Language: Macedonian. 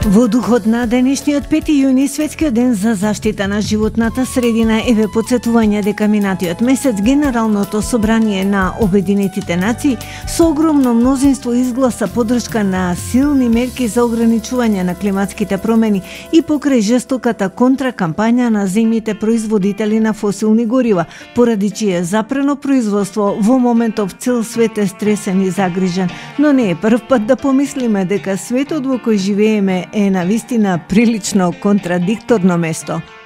Во духот на денешниот 5 јуни, светскиот ден за заштита на животната средина, еве потсетување дека минатиот месец Генералното собрание на Обединетите нации со огромно мнозинство изгласа поддршка на силни мерки за ограничување на климатските промени и покрај жестоката контракампања на земјите производители на фосилни горива, поради чие запрено производство во моментов цел свет е стресен и загрижен. Но не е прв пат да помислиме дека светот во кој живееме е навистина прилично контрадикторно место.